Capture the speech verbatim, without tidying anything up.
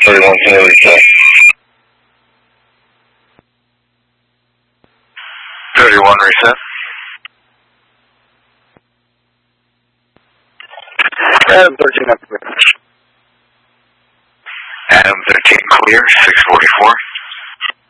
thirty-one, can you reset? thirty-one, reset. Adam thirteen, up. Adam thirteen, clear, six forty-four.